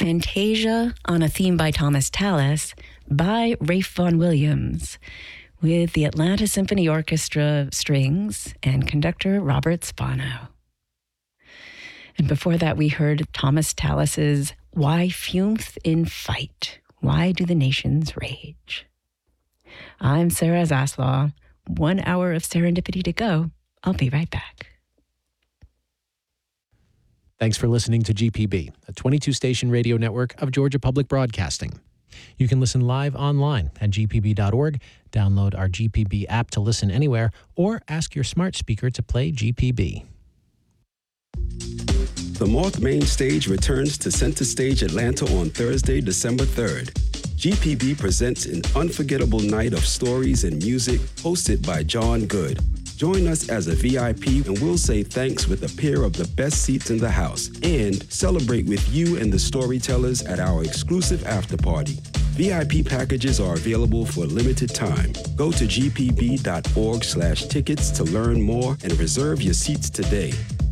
Fantasia on a theme by Thomas Tallis by Ralph Vaughan Williams with the Atlanta Symphony Orchestra strings and conductor Robert Spano. And before that, we heard Thomas Tallis's Why Fumeth in Fight? Why Do the Nations Rage? I'm Sarah Zaslaw. 1 hour of serendipity to go. I'll be right back. Thanks for listening to GPB, a 22-station radio network of Georgia Public Broadcasting. You can listen live online at gpb.org, download our GPB app to listen anywhere, or ask your smart speaker to play GPB. The Moth Main Stage returns to Center Stage Atlanta on Thursday, December 3rd. GPB presents an unforgettable night of stories and music hosted by John Good. Join us as a VIP and we'll say thanks with a pair of the best seats in the house and celebrate with you and the storytellers at our exclusive after party. VIP packages are available for a limited time. Go to gpb.org/tickets to learn more and reserve your seats today.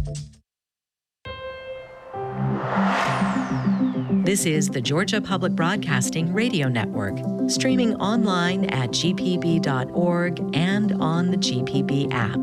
This is the Georgia Public Broadcasting Radio Network, streaming online at gpb.org and on the GPB app.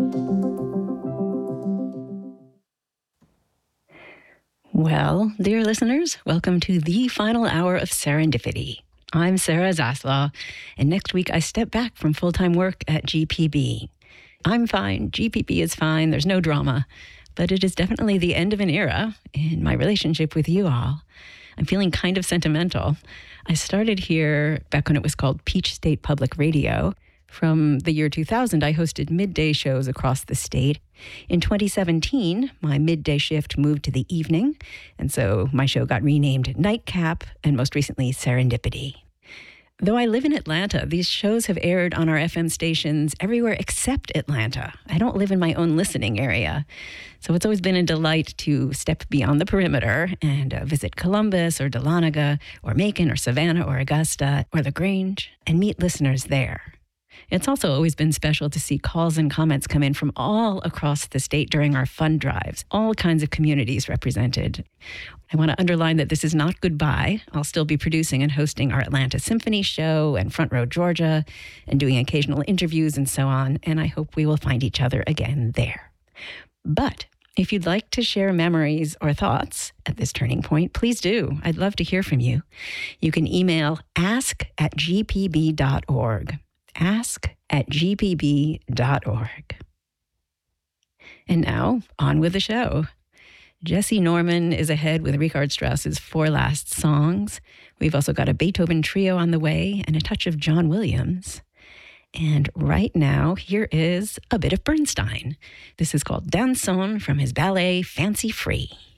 Well, dear listeners, welcome to the final hour of Serendipity. I'm Sarah Zaslaw, and next week I step back from full-time work at GPB. I'm fine, GPB is fine, there's no drama. But it is definitely the end of an era in my relationship with you all. I'm feeling kind of sentimental. I started here back when it was called Peach State Public Radio. From the year 2000, I hosted midday shows across the state. In 2017, my midday shift moved to the evening, and so my show got renamed Nightcap and most recently Serendipity. Though I live in Atlanta, these shows have aired on our FM stations everywhere except Atlanta. I don't live in my own listening area. So it's always been a delight to step beyond the perimeter and visit Columbus or Dahlonega or Macon or Savannah or Augusta or LaGrange and meet listeners there. It's also always been special to see calls and comments come in from all across the state during our fund drives, all kinds of communities represented. I want to underline that this is not goodbye. I'll still be producing and hosting our Atlanta Symphony show and Front Row Georgia and doing occasional interviews and so on, and I hope we will find each other again there. But if you'd like to share memories or thoughts at this turning point, please do. I'd love to hear from you. You can email ask@gpb.org. ask@gpb.org. And now, on with the show. Jesse Norman is ahead with Richard Strauss's 4 Last Songs. We've also got a Beethoven trio on the way and a touch of John Williams. And right now, here is a bit of Bernstein. This is called Danson from his ballet Fancy Free.